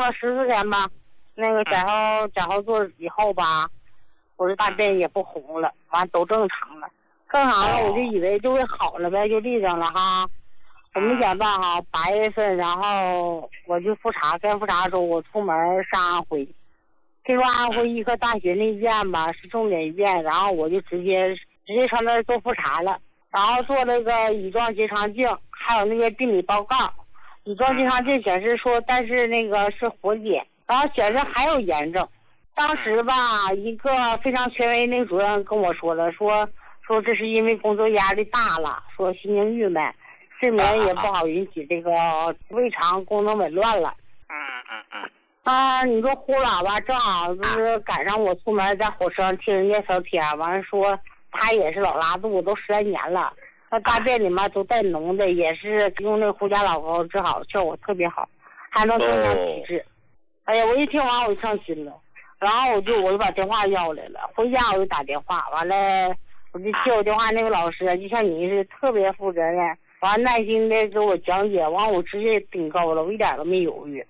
了14天吧，那个甲后做以后吧，我这大便也不红了，完都正常了，我就以为就会好了呗，就立正了哈。我没想到哈，8月份，然后我就复查，该复查的时候我出门上安徽，听说安徽医科大学那医院吧是重点医院，然后我就直接上那儿做复查了，然后做那个乙状结肠镜，还有那个病理报告。乙状结肠镜显示说，但是那个是活检，然后显示还有炎症。当时吧，一个非常权威那个主任跟我说了，说这是因为工作压力大了，说心情郁闷。睡眠也不好，引起这个胃肠功能紊乱了。你说呼喇叭正好就是赶上我出门在火车上听人家聊天，完了说他也是老拉肚子，都10来年了，那大便里面都带脓的，也是用那胡家老膏治好，效果特别好，还能增强体质。哎呀，我一听完我就上心了，然后我就把电话要来了，回家我就打电话，完了我就接我电话那个老师就像你是特别负责任。完耐心的给我讲解，完我直接顶高了，我一点都没犹豫。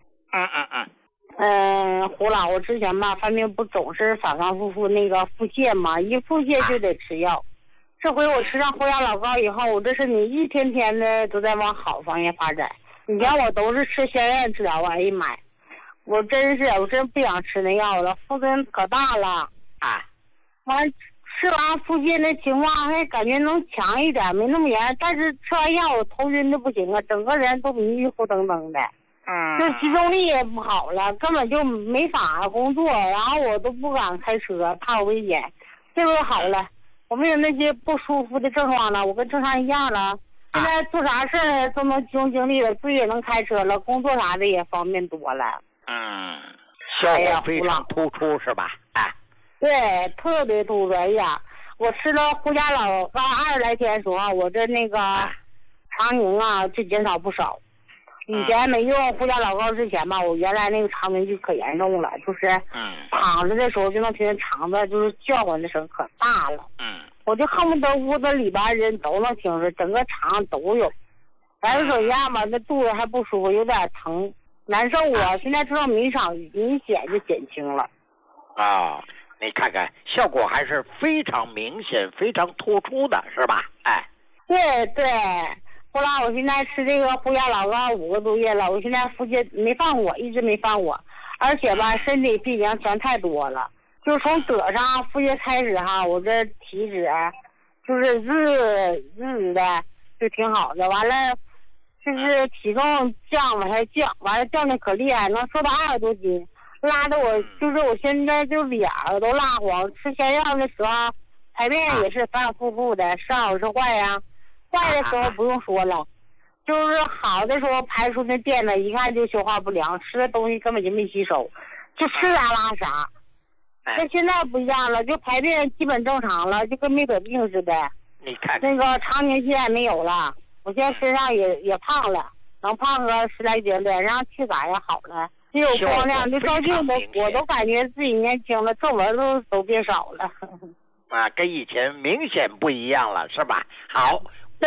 胡老，我之前吧犯病不总是反反复复那个腹泻嘛，一腹泻就得吃药。这回我吃上胡牙老膏以后，我这身体一天天的都在往好方向发展。以前我都是吃消炎治疗，哎呀妈呀，我真不想吃那药了，腹针可大了完吃完腹泻的情况还感觉能强一点，没那么严，但是吃完药我头晕的不行啊，整个人都迷糊瞪瞪的，就集中力也不好了，根本就没法工作，然后我都不敢开车，怕有危险。这回好了，我没有那些不舒服的症状了，我跟正常一样了。现在做啥事儿都能集中精力了，自己也能开车了，工作啥的也方便多了。 效果非常突出是吧？ 对，特别突出。哎呀，我吃了胡家老膏20来天的时候，我这那个肠凝啊就减少不少。以前没用胡家老膏之前吧，我原来那个肠凝就可严重了，就是躺着的时候就能听见肠子就是叫唤的声可大了。我就恨不得屋子里边人都能听着，整个肠都有。反正手下吧，那肚子还不舒服，有点疼，难受啊。现在知道明显就减轻了。 你看看效果还是非常明显非常突出的是吧？ 对，后来我现在吃这个胡牙老膏5个多月了，我现在腹泻没犯我，一直没犯我，而且吧身体比以前强太多了，就从得上腹泻开始哈，我这体脂就是日的就挺好的，完了就是体重往下降，完了降的可厉害，能瘦到20多斤。拉的我就是我现在就脸都蜡黄，吃消药的时候排便也是反反复复的，是好是坏呀？坏的时候不用说了，就是好的时候排出那便呢，一看就消化不良，吃的东西根本就没吸收，就吃啥拉啥。那现在不一样了，就排便基本正常了，就跟没得病似的。 你看那个肠凝现在没有了，我现在身上也胖了，能胖个10来斤，脸上气色也好了。只有光亮，就照镜子，我都感觉自己年轻了，皱纹都变少了。 跟以前明显不一样了，是吧？好， 对，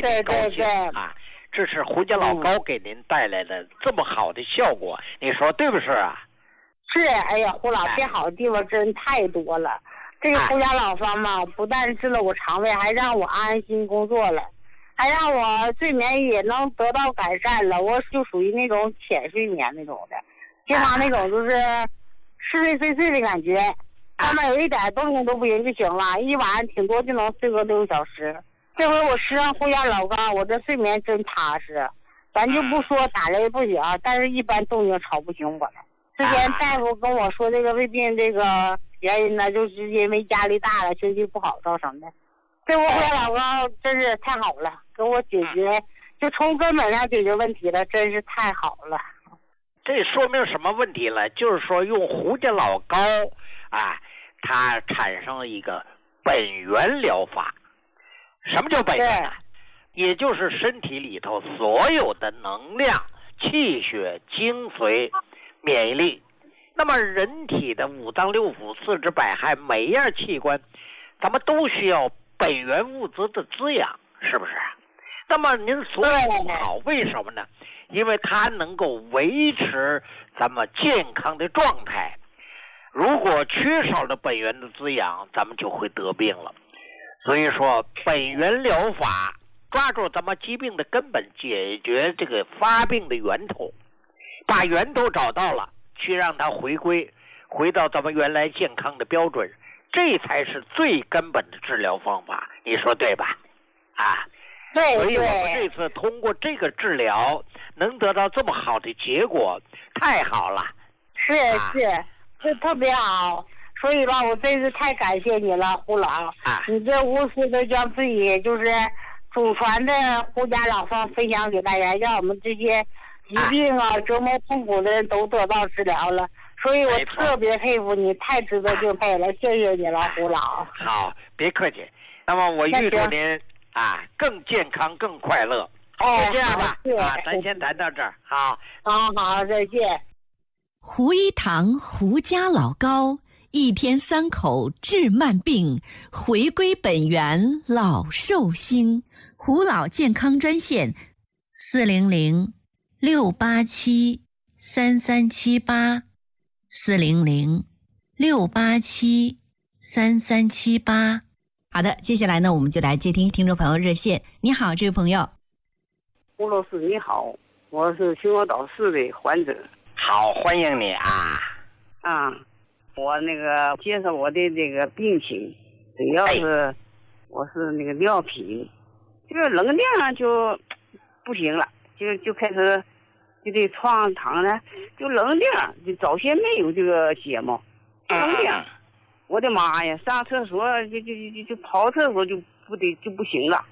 这是胡家老膏给您带来的这么好的效果，你说对不是啊？ 是，哎呀，胡老变好的地方真太多了。这个胡家老方嘛，不但治了我肠胃，还让我安心工作了。还让我睡眠也能得到改善了，我就属于那种浅睡眠那种的，经常那种就是嗜睡睡睡的感觉，上面有一点动静都不行就行了，一晚上挺多就能睡个6个小时。这回我吃上胡牙老膏，我这睡眠真踏实，咱就不说打雷不行，但是一般动静吵不醒我了。之前大夫跟我说这个胃病这个原因呢，就是因为压力大了，情绪不好造成的。这胡牙老膏真是太好了，给我解决，就从根本上解决问题了，真是太好了。 这说明什么问题了？就是说用胡家老膏它产生了一个本源疗法。什么叫本源呢？也就是身体里头所有的能量、气血、精髓、免疫力。那么人体的5脏6腑、4肢百骸，每一样器官，咱们都需要本源物质的滋养，是不是？那么您所以好，为什么呢？ 因为它能够维持咱们健康的状态。如果缺少了本源的滋养，咱们就会得病了。所以说本源疗法抓住咱们疾病的根本，解决这个发病的源头，把源头找到了，去让它回到咱们原来健康的标准，这才是最根本的治疗方法，你说对吧？啊， 对， 所以我们这次通过这个治疗能得到这么好的结果，太好了。 是，这特别好。所以吧，我真是太感谢你了，胡老。你这无私的将自己就是祖传的胡家老方分享给大家，让我们这些疾病折磨痛苦的人都得到治疗了。所以我特别佩服你，太值得敬佩了，谢谢你了，胡老。 好，别客气。那么我预祝您更健康、更快乐。就这样吧，咱先谈到这儿。好， 再见。 胡一堂胡家老高，一天3口治慢病，回归本源老寿星。胡老健康专线400-687-3378，400-687-3378。好的，接下来呢，我们就来接听听众朋友热线。你好，这位朋友。 胡老师你好，我是秦皇岛市的患者。 好，欢迎你我那个介绍我的这个病情，主要是我是那个尿频，这个能量就不行了，就开始就得床躺呢，就能量就早先没有这个节目，能量，我的妈呀，上厕所就跑厕所就不行了，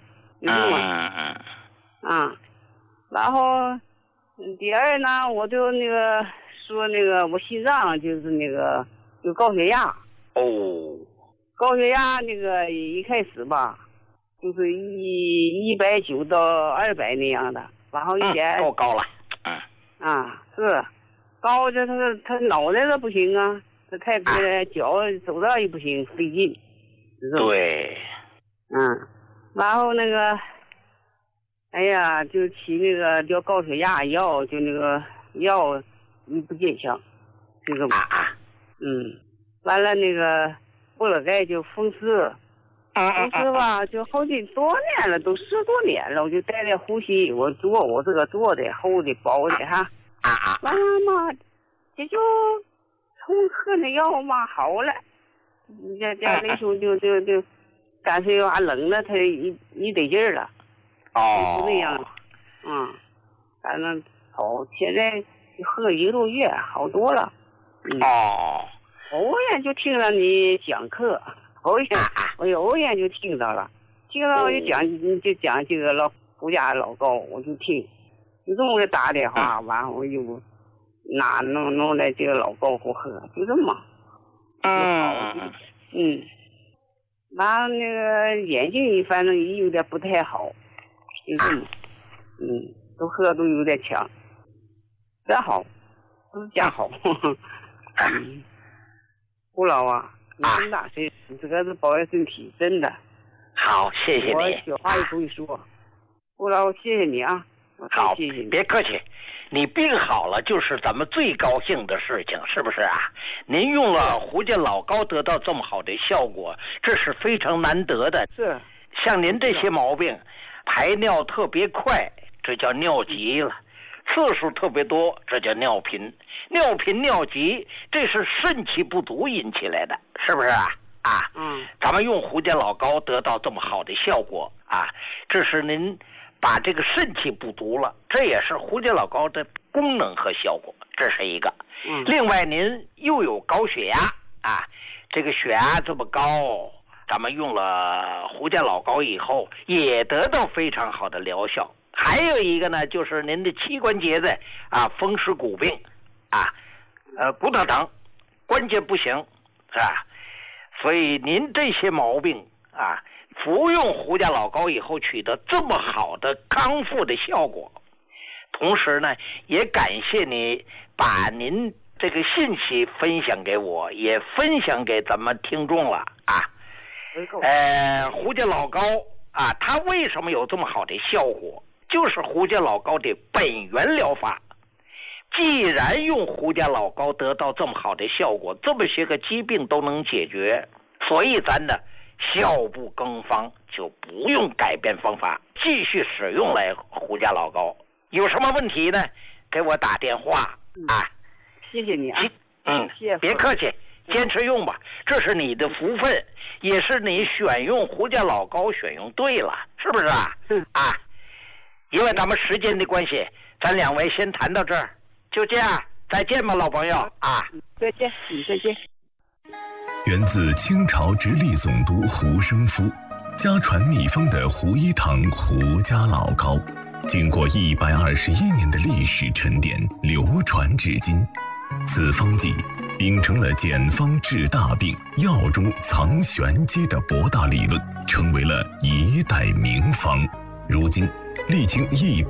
然后第二呢，我就那个说那个我心脏就是那个有高血压。高血压那个一开始吧，就是190到200那样的，然后以前够高了。 是高着他脑袋都不行啊，他太脚走道也不行，费劲。 对。 然后那个。哎呀，就起那个叫高血压药，就那个药不见效，这个完了那个不了该就风湿，吧，就好几多年了，都10多年了，我就带着呼吸，我这个做的厚的薄的完了嘛，这就从喝那药嘛好了，家那时候就干脆冷了，他一得劲儿了。就那样，反正好，现在喝1个多月，好多了。偶然就听了你讲课，我偶然就听到了，就讲这个胡家老高，我就听，就这么打电话，完我就弄来这个老高给我喝，就这么，完了那个眼睛反正也有点不太好。都喝都有点强，真好，都是真好。胡老你这么大岁数，这个是保养身体，真的。 好，谢谢你。 我小话也不会说。胡老，谢谢你好， 谢谢你。 别客气，你病好了就是咱们最高兴的事情，是不是啊？您用了胡家老高得到这么好的效果，这是非常难得的。 是。 像您这些毛病。排尿特别快，这叫尿急了；次数特别多，这叫尿频。尿频尿急，这是肾气不足引起来的，是不是啊？咱们用胡家老高得到这么好的效果这是您把这个肾气不足了，这也是胡家老高的功能和效果，这是一个。另外您又有高血压这个血压这么高。咱们用了胡家老高以后，也得到非常好的疗效。还有一个呢，就是您的膝关节的风湿骨病骨头疼，关节不行，是吧？所以您这些毛病服用胡家老高以后取得这么好的康复的效果，同时呢，也感谢你把您这个信息分享给我，也分享给咱们听众了胡家老高他为什么有这么好的效果？ 就是胡家老高的本源疗法。既然用胡家老高得到这么好的效果，这么些个疾病都能解决，所以咱呢效不更方，就不用改变方法，继续使用来胡家老高。有什么问题呢？给我打电话啊！ 谢谢你啊！谢谢， 别客气，坚持用吧，这是你的福分，也是你选用胡家老高选用对了，是不是啊？啊，因为咱们时间的关系，咱两位先谈到这儿，就这样，再见吧，老朋友啊！ 再见，再见。 源自清朝直隶总督胡生夫，家传秘方的胡一堂胡家老高，经过121年的历史沉淀，流传至今。此方剂秉承了简方治大病、药中藏玄机的博大理论，成为了一代名方。如今历经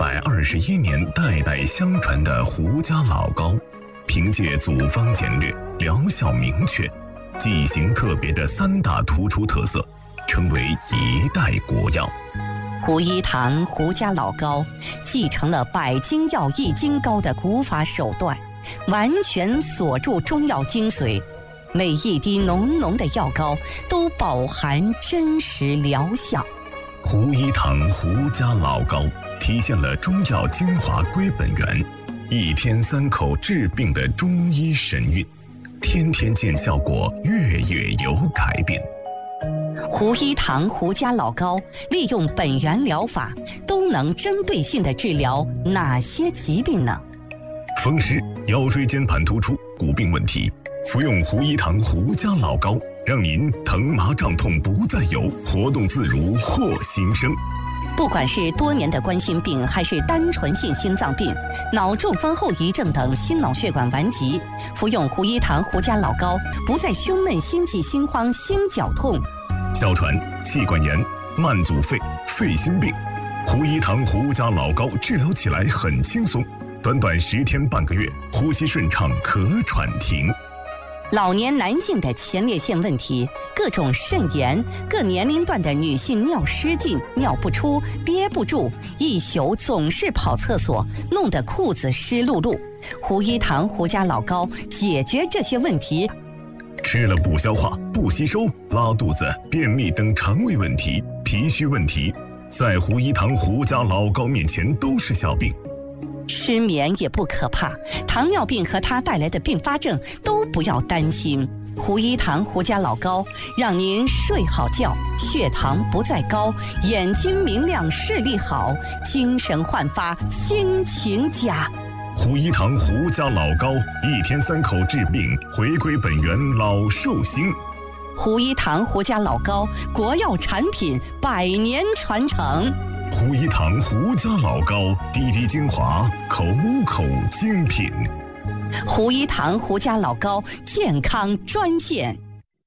121年代代相传的胡家老高，凭借组方简略、疗效明确、剂型特别的3大突出特色，成为一代国药。 胡一堂胡家老高继承了百金药一金膏的古法手段，完全锁住中药精髓，每一滴浓浓的药膏都饱含真实疗效。 胡一堂胡家老高体现了中药精华归本源，一天3口治病的中医神韵，天天见效果，月月有改变。 胡一堂胡家老高利用本源疗法，都能针对性地治疗哪些疾病呢？ 风湿、腰椎间盘突出、骨病问题，服用胡一堂胡家老高，让您疼麻胀痛不再有，活动自如获新生。 不管是多年的冠心病，还是单纯性心脏病、脑中风后遗症等心脑血管顽疾，服用胡一堂胡家老高，不再胸闷、心悸、心慌、心绞痛。 哮喘、气管炎、慢阻肺、肺心病，胡一堂胡家老高治疗起来很轻松，短短10天半个月，呼吸顺畅，咳喘停。 老年男性的前列腺问题，各种肾炎，各年龄段的女性尿失禁、尿不出、憋不住，一宿总是跑厕所，弄得裤子湿漉漉。胡一堂胡家老高解决这些问题。 吃了不消化、不吸收、拉肚子、便秘等肠胃问题、脾虚问题，在胡一堂胡家老高面前都是小病。 失眠也不可怕，糖尿病和它带来的并发症都不要担心。胡一堂胡家老高让您睡好觉，血糖不再高，眼睛明亮，视力好，精神焕发，心情佳。 胡一堂胡家老高，一天3口治病，回归本源，老寿星。 胡一堂胡家老高，国药产品，100年传承。 胡一堂胡家老高，滴滴精华，口口精品。 胡一堂胡家老高健康专线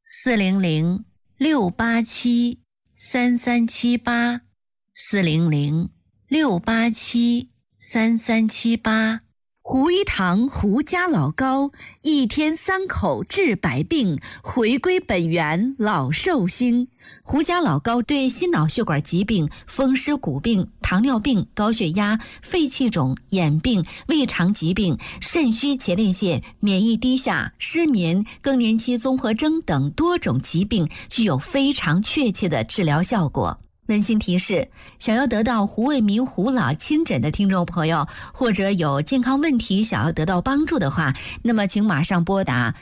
400-687-3378，400-687-3378。胡一堂胡家老高，一天3口治百病，回归本源，老寿星。胡家老高对心脑血管疾病、风湿骨病、糖尿病、高血压、肺气肿、眼病、胃肠疾病、肾虚前列腺、免疫低下、失眠、更年期综合征等多种疾病具有非常确切的治疗效果。温馨提示，想要得到胡卫民胡老亲诊的听众朋友，或者有健康问题想要得到帮助的话，那么请马上拨打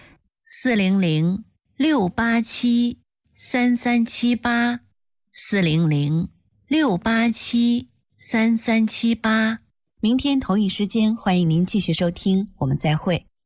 400-687-3378，400-687-3378。明天同一时间，欢迎您继续收听，我们再会。